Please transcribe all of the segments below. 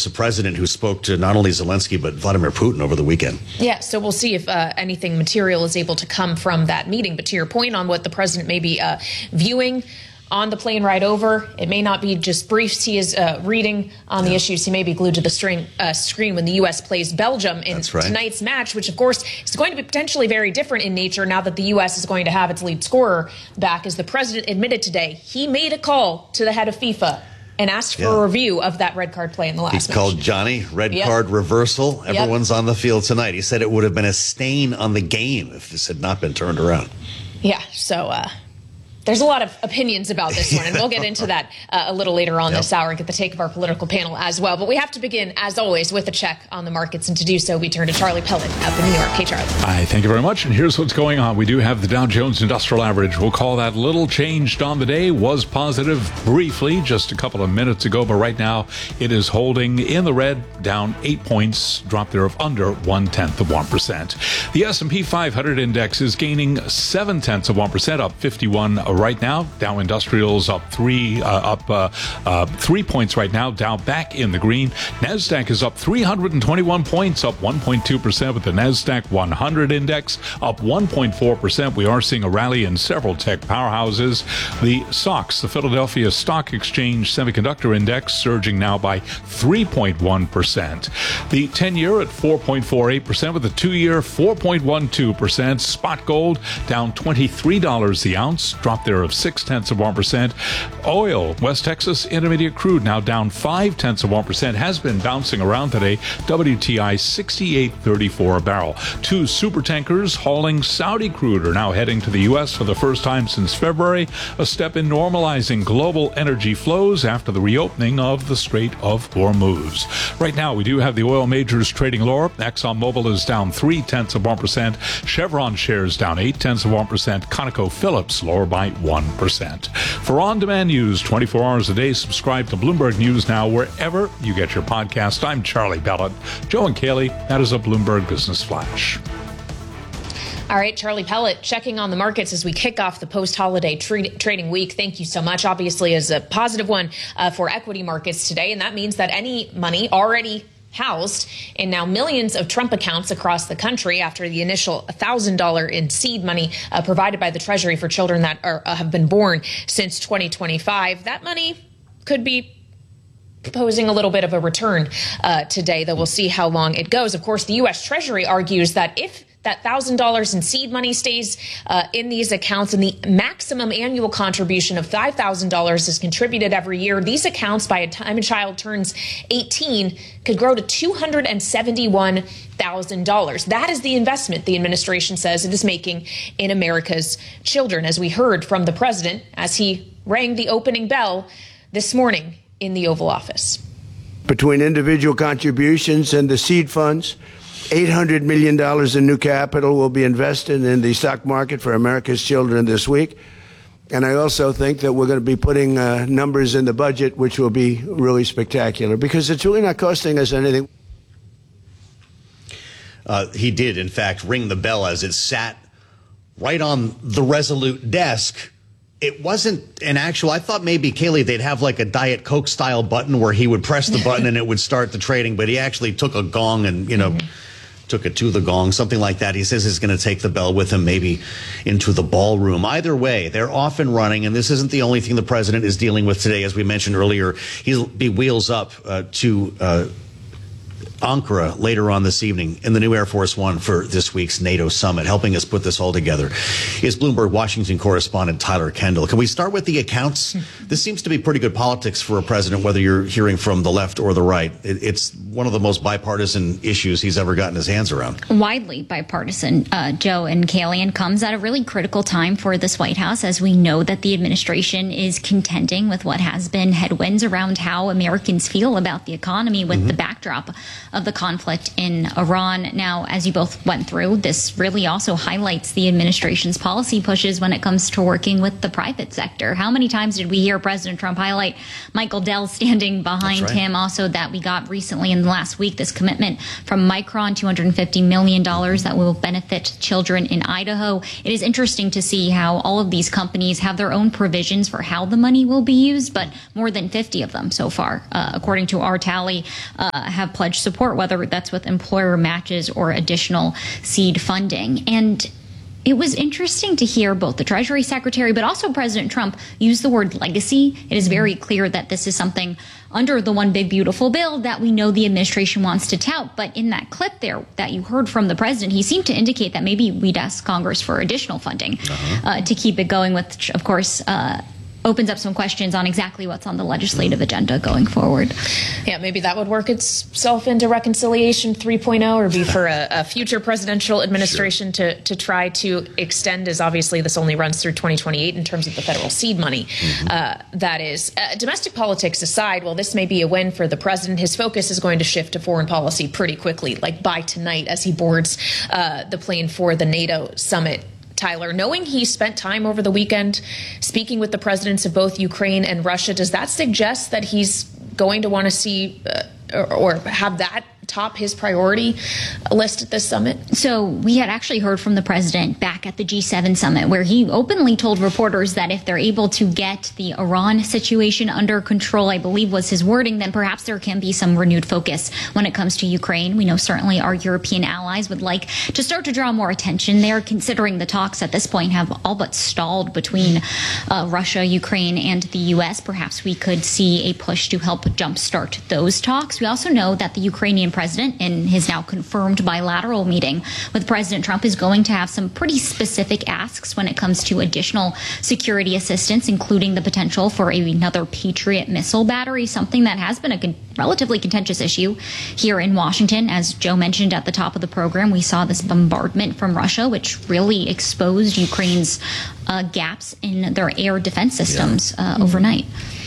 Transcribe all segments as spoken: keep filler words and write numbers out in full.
course, the president who spoke to not only Zelensky but Vladimir Putin over the weekend. Yeah, so we'll see if uh, anything material is able to come from that meeting. But to your point on what the president may be uh, viewing on the plane ride over, it may not be just briefs he is uh, reading on the issues. He may be glued to the string, uh, screen when the U S plays Belgium in right. tonight's match, which, of course, is going to be potentially very different in nature now that the U S is going to have its lead scorer back. As the president admitted today, he made a call to the head of FIFA and asked for yeah. a review of that red card play in the last he match. He called Johnny, red yep. card reversal. Everyone's yep. on the field tonight. He said it would have been a stain on the game if this had not been turned around. Yeah, so... Uh, There's a lot of opinions about this one, and we'll get into that uh, a little later on yep. this hour and get the take of our political panel as well. But we have to begin, as always, with a check on the markets. And to do so, we turn to Charlie Pellet up in New York. Hey, Charlie. Hi, thank you very much. And here's what's going on. We do have the Dow Jones Industrial Average. We'll call that little changed on the day. Was positive briefly just a couple of minutes ago, but right now it is holding in the red, down eight points, drop there of under one-tenth of one percent. The S and P five hundred index is gaining seven-tenths of one percent, up fifty-one right now. Dow Industrials up three, uh, up uh, uh, three points right now. Dow back in the green. Nasdaq is up three hundred twenty-one points, up one point two percent, with the Nasdaq one hundred index up one point four percent. We are seeing a rally in several tech powerhouses. The S O X, the Philadelphia Stock Exchange Semiconductor Index, surging now by three point one percent. The ten-year at four point four eight percent, with the two-year four point one two percent. Spot gold down twenty-three dollars the ounce, drop there of six-tenths of one percent. Oil, West Texas Intermediate crude now down five-tenths of one percent, has been bouncing around today. W T I sixty-eight thirty-four a barrel. Two super tankers hauling Saudi crude are now heading to the U S for the first time since February, a step in normalizing global energy flows after the reopening of the Strait of Hormuz. Right now, we do have the oil majors trading lower. ExxonMobil is down three-tenths of one percent. Chevron shares down eight-tenths of one percent. ConocoPhillips lower by one percent. For on-demand news twenty-four hours a day, subscribe to Bloomberg News Now wherever you get your podcast. I'm Charlie Pellet. Joe and Kaylee, that is a Bloomberg Business Flash. All right, Charlie Pellet checking on the markets as we kick off the post-holiday tra- trading week. Thank you so much. Obviously, is a positive one uh, for equity markets today, and that means that any money already housed in now millions of Trump accounts across the country after the initial one thousand dollars in seed money uh, provided by the Treasury for children that are, uh, have been born since twenty twenty-five. That money could be posing a little bit of a return uh, today, though we'll see how long it goes. Of course, the U S Treasury argues that if that one thousand dollars in seed money stays uh, in these accounts and the maximum annual contribution of five thousand dollars is contributed every year, these accounts, by the time a child turns eighteen, could grow to two hundred seventy-one thousand dollars. That is the investment the administration says it is making in America's children, as we heard from the president as he rang the opening bell this morning in the Oval Office. Between individual contributions and the seed funds, eight hundred million dollars in new capital will be invested in the stock market for America's children this week. And I also think that we're going to be putting uh, numbers in the budget which will be really spectacular, because it's really not costing us anything. Uh, he did, in fact, ring the bell as it sat right on the Resolute desk. It wasn't an actual, I thought maybe, Kaylee, they'd have like a Diet Coke style button where he would press the button and it would start the trading, but he actually took a gong and, you know, mm-hmm. took it to the gong, something like that. He says he's going to take the bell with him, maybe into the ballroom. Either way, they're off and running, and this isn't the only thing the president is dealing with today. As we mentioned earlier, he'll be wheels up uh, to uh, Ankara later on this evening in the new Air Force One for this week's NATO summit. Helping us put this all together is Bloomberg Washington correspondent Tyler Kendall. Can we start with the accounts? This seems to be pretty good politics for a president, whether you're hearing from the left or the right. It, it's one of the most bipartisan issues he's ever gotten his hands around. Widely bipartisan, uh, Joe and Kaylee, and comes at a really critical time for this White House, as we know that the administration is contending with what has been headwinds around how Americans feel about the economy, with mm-hmm. the backdrop of the conflict in Iran. Now, as you both went through, this really also highlights the administration's policy pushes when it comes to working with the private sector. How many times did we hear President Trump highlight Michael Dell standing behind right. him? Also, that we got recently in the last week, this commitment from Micron, two hundred fifty million dollars that will benefit children in Idaho. It is interesting to see how all of these companies have their own provisions for how the money will be used, but more than fifty of them so far, uh, according to our tally, uh, have pledged support, whether that's with employer matches or additional seed funding. And it was interesting to hear both the Treasury Secretary, but also President Trump use the word legacy. It is very clear that this is something under the One Big Beautiful Bill that we know the administration wants to tout. But in that clip there that you heard from the president, he seemed to indicate that maybe we'd ask Congress for additional funding uh-huh. uh, to keep it going, with, of course, uh, opens up some questions on exactly what's on the legislative agenda going forward. Yeah, maybe that would work itself into reconciliation three point oh, or be for a, a future presidential administration sure. to, to try to extend, as obviously this only runs through twenty twenty-eight in terms of the federal seed money. Mm-hmm. Uh, that is. Uh, domestic politics aside, while this may be a win for the president, his focus is going to shift to foreign policy pretty quickly, like by tonight as he boards uh, the plane for the NATO summit. Tyler, knowing he spent time over the weekend speaking with the presidents of both Ukraine and Russia, does that suggest that he's going to want to see uh, or, or have that top his priority list at this summit? So we had actually heard from the president back at the G seven summit, where he openly told reporters that if they're able to get the Iran situation under control, I believe was his wording, then perhaps there can be some renewed focus when it comes to Ukraine. We know certainly our European allies would like to start to draw more attention there, considering the talks at this point have all but stalled between uh, Russia, Ukraine, and the U S. Perhaps we could see a push to help jumpstart those talks. We also know that the Ukrainian president, in his now confirmed bilateral meeting with President Trump, is going to have some pretty specific asks when it comes to additional security assistance, including the potential for another Patriot missile battery, something that has been a con- relatively contentious issue here in Washington. As Joe mentioned at the top of the program, we saw this bombardment from Russia, which really exposed Ukraine's uh, gaps in their air defense systems uh, mm-hmm. overnight.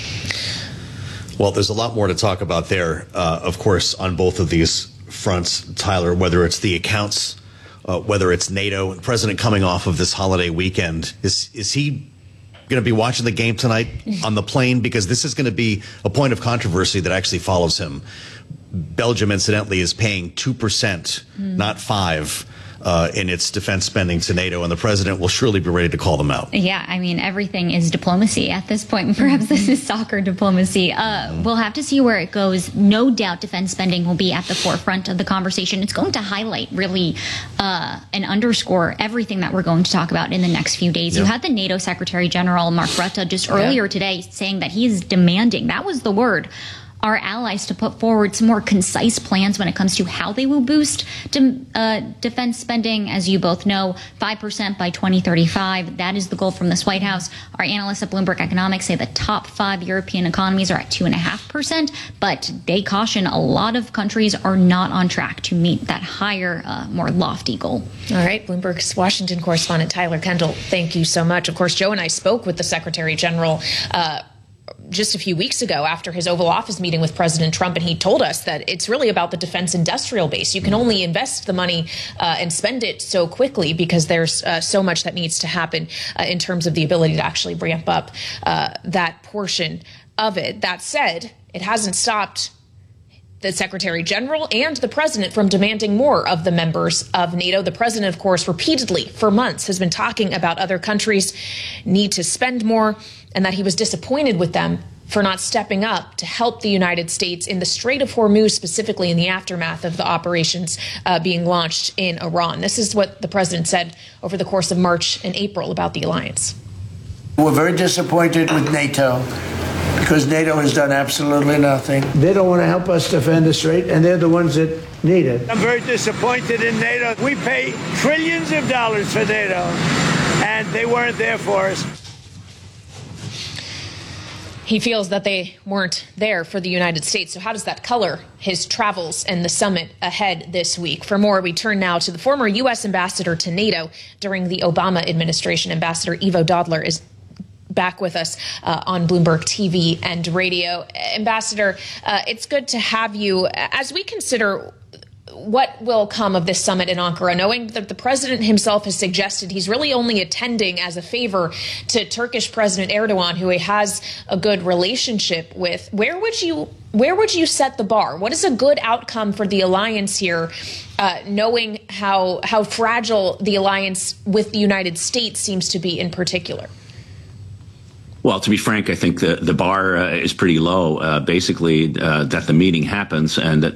Well, there's a lot more to talk about there, uh, of course, on both of these fronts, Tyler, whether it's the accounts, uh, whether it's NATO. The president coming off of this holiday weekend, is is he going to be watching the game tonight on the plane? Because this is going to be a point of controversy that actually follows him. Belgium, incidentally, is paying two percent, mm. not five Uh, in its defense spending to NATO, and the president will surely be ready to call them out. Yeah, I mean, everything is diplomacy at this point, and perhaps this is soccer diplomacy. Uh, we'll have to see where it goes. No doubt defense spending will be at the forefront of the conversation. It's going to highlight, really, uh, and underscore everything that we're going to talk about in the next few days. Yep. You had the NATO Secretary General, Mark Rutte, just earlier yeah. today saying that he is demanding, that was the word, our allies to put forward some more concise plans when it comes to how they will boost de- uh, defense spending. As you both know, five percent by twenty thirty-five. That is the goal from this White House. Our analysts at Bloomberg Economics say the top five European economies are at two point five percent, but they caution a lot of countries are not on track to meet that higher, uh, more lofty goal. All right, Bloomberg's Washington correspondent Tyler Kendall, thank you so much. Of course, Joe and I spoke with the Secretary General uh, just a few weeks ago after his Oval Office meeting with President Trump, and he told us that it's really about the defense industrial base. You can only invest the money uh, and spend it so quickly because there's uh, so much that needs to happen uh, in terms of the ability to actually ramp up uh, that portion of it. That said, it hasn't stopped the Secretary General and the president from demanding more of the members of NATO. The president, of course, repeatedly for months has been talking about other countries need to spend more, and that he was disappointed with them for not stepping up to help the United States in the Strait of Hormuz, specifically in the aftermath of the operations uh, being launched in Iran. This is what the president said over the course of March and April about the alliance. We're very disappointed with NATO because NATO has done absolutely nothing. They don't want to help us defend the strait, and they're the ones that need it. I'm very disappointed in NATO. We pay trillions of dollars for NATO, and they weren't there for us. He feels that they weren't there for the United States. So how does that color his travels and the summit ahead this week? For more, we turn now to the former U S ambassador to NATO during the Obama administration. Ambassador Ivo Dodler is back with us uh, on Bloomberg T V and radio. Ambassador, uh, it's good to have you. As we consider what will come of this summit in Ankara, knowing that the president himself has suggested he's really only attending as a favor to Turkish President Erdogan, who he has a good relationship with, where would you where would you set the bar? What is a good outcome for the alliance here, uh, knowing how how fragile the alliance with the United States seems to be in particular? Well, to be frank, I think the, the bar uh, is pretty low, uh, basically, uh, that the meeting happens and that